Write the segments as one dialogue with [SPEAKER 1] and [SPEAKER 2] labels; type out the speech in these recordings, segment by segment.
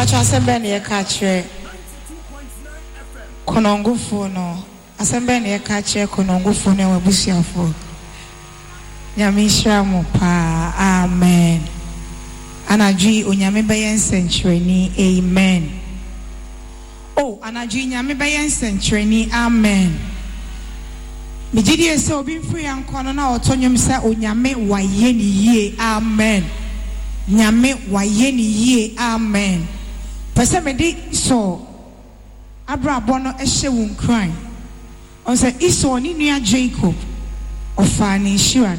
[SPEAKER 1] Pacha asembe ne kachre konongufu no asembe ne kachre konongufu ne wabusiafo nyamisha mo pa amen anaji onyame bayen century amen oh anaji nyame bayen century amen mijidi ese obi mfiri ankono na otonyem se onyame waye ni yie amen nyame waye ni yie amen pese me di so abrabo no ehye won kran on say Esau ni nua Jacob ofani shiran.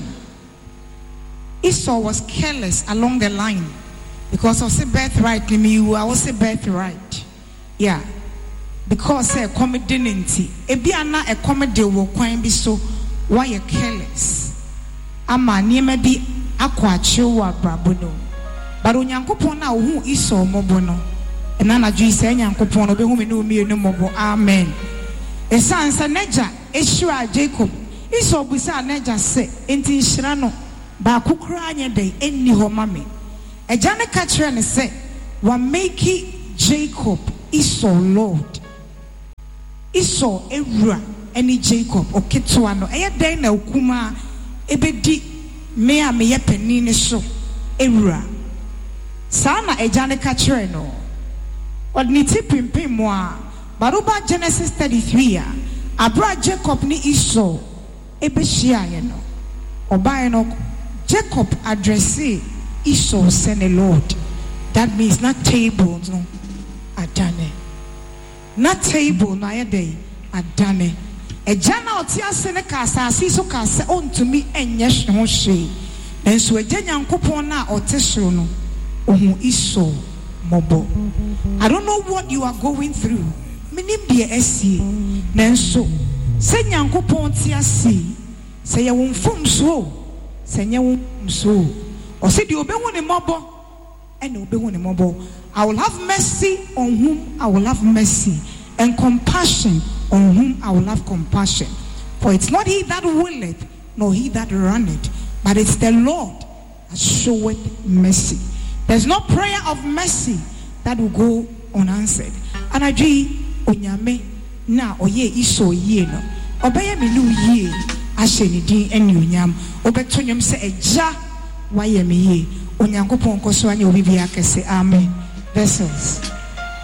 [SPEAKER 1] Esau was careless along the line because of the birthright I was a birthright yeah because a comedy ninti ebi ana a comedy wo kwan bi so why you careless ama niema bi akwache wo abrabo no but onyankopon na wo hu Esau mobo no ena na dwi se nyankopon no be hu me no mi enu mobo amen esansa neja ehira Jacob Esau busa neja se enti nhira no ba kokura anye dey enni ho mame eja ne ka kire ne se wa make Jacob Esau Lord Esau ewura eni Jacob oketwa no eye den na okuma ebedi me a me ye pani ne so ewura sana eja ne ka kire no odniti pimpim mo a baruba Genesis 33 abra Jacob ni Esau ebehia ye no obae no Jacob addressed Esau send a Lord. That means not table, no. Adane. Not table, no day. Adane. A jana otia seneka so kasa on to me and yes no she. And so a janyan kupona or tesrono. Ohu Esau mobo. I don't know what you are going through. Minim dear SC. Nenso. Senyan kupon tia si. Say ya won fum so. Senye so or say the obehu ne mobo and obehu ne mobo. I will have mercy on whom I will have mercy and compassion on whom I will have compassion. For it's not he that willeth nor he that runneth, but it's the Lord that showeth mercy. There's no prayer of mercy that will go unanswered. And I do onyame na oye iso ye no obeye me lu ye asheni din enyunyam obetonyam se eja waye me ye onyankopon koso anya obi bia kese amen vessels